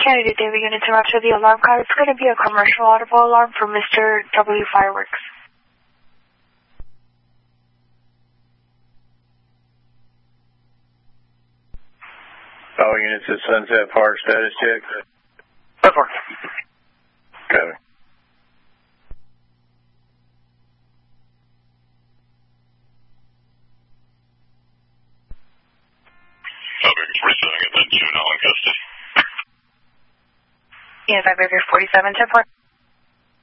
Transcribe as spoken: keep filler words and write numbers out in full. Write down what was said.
Kennedy David Unit to Roger the alarm card. It's going to be a commercial audible alarm for Mister W Fireworks. All units at Sunset Park, status check. Sunset Park. Copy. Yeah, Vibrator forty-seven, ten four.